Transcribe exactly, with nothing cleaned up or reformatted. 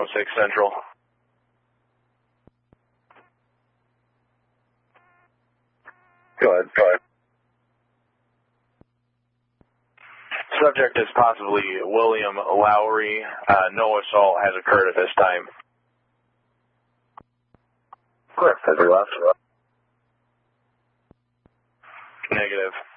six Central. Go ahead. Go ahead. Subject is possibly William Lowry. Uh, no assault has occurred at this time. Clear. Has he left? Negative.